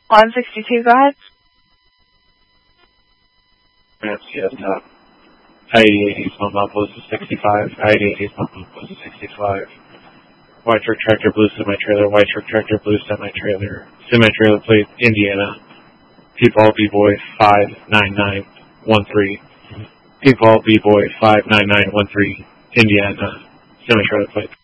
162, go ahead. Yes, I-8080 Mount Post 65, I-8080 Mount Post 65. White truck tractor blue semi-trailer, white truck tractor blue semi-trailer, semi-trailer plate Indiana, People B-Boy 59913, People B-Boy 59913, Indiana, semi-trailer plate.